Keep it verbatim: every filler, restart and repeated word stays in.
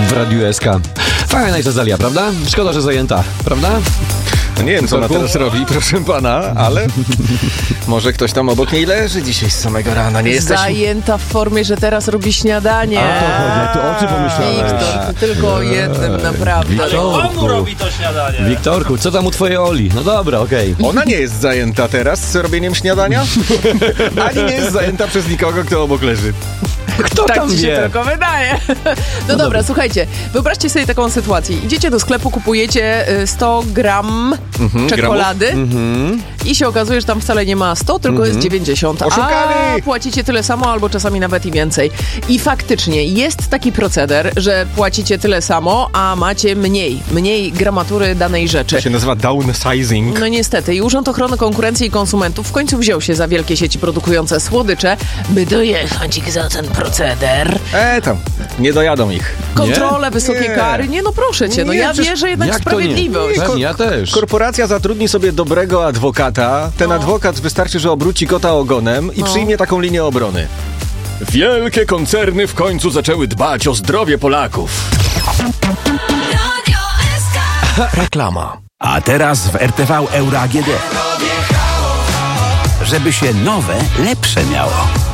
w Radiu S K. Fajna jest Azalia, prawda? Szkoda, że zajęta, prawda? No nie wiem, co ona teraz robi, proszę pana, ale może ktoś tam obok niej leży dzisiaj z samego rana. Nie jesteś... Zajęta w formie, że teraz robi śniadanie. A to chodzi, ty o czym pomyślałeś? Wiktor, to tylko o jednym, naprawdę. Wiktorku. Komu robi to śniadanie? Wiktorku, co tam u twojej Oli? No dobra, okej. Okay. Ona nie jest zajęta teraz z robieniem śniadania, ani nie jest zajęta przez nikogo, kto obok leży. Kto Tak tam ci się wie? tylko wydaje. No, no dobra, dobra, słuchajcie, wyobraźcie sobie taką sytuację. Idziecie do sklepu, kupujecie sto gram mhm, czekolady mhm. i się okazuje, że tam wcale nie ma sto, tylko mhm. jest dziewięćdziesiąt. Oszukali! A płacicie tyle samo, albo czasami nawet i więcej. I faktycznie jest taki proceder, że płacicie tyle samo, a macie mniej, mniej gramatury danej rzeczy. To się nazywa downsizing. No niestety. I Urząd Ochrony Konkurencji i Konsumentów w końcu wziął się za wielkie sieci produkujące słodycze, by dojechać ich za ten proceder. E, tam, nie dojadą ich. Kontrole, nie? wysokie nie. kary. Nie, no proszę cię, no nie, ja przecież... wierzę jednak w Jak sprawiedliwość. to nie? Pewnie, ja też. Korporacja zatrudni sobie dobrego adwokata. Ten no. adwokat wystarczy, że obróci kota ogonem i no. przyjmie taką linię obrony. Wielkie koncerny w końcu zaczęły dbać o zdrowie Polaków. Reklama. A teraz w R T V Euro A G D. Żeby się nowe, lepsze miało.